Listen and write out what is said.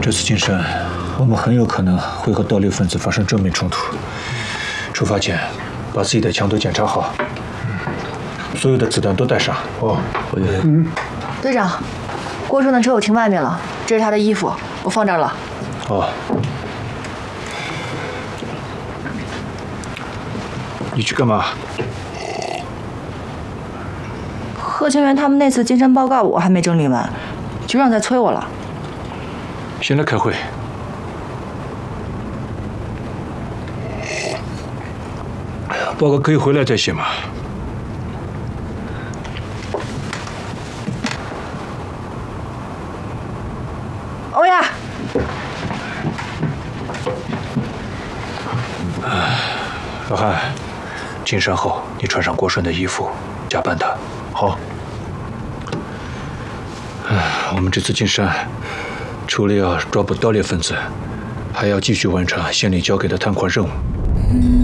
这次进山，我们很有可能会和盗猎分子发生正面冲突。出发前，把自己的枪都检查好，所有的子弹都带上。哦， 队长，郭顺的车我停外面了，这是他的衣服，我放这儿了。 哦。你去干嘛？ 贺清源他们那次进山报告我还没整理完，局长在催我了。 先来开会。报告可以回来再写吗？ 欧亚。 老汉，进山后你穿上郭顺的衣服，假扮他。好。我们这次进山，除了要抓捕盗猎分子，还要继续完成县里交给的探款任务。